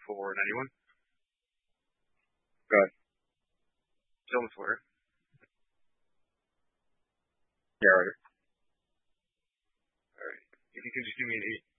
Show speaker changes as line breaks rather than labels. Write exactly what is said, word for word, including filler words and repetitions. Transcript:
for ninety-one.
Go ahead.
Still in Florida.
Yeah, right.
All right. If you can just give me an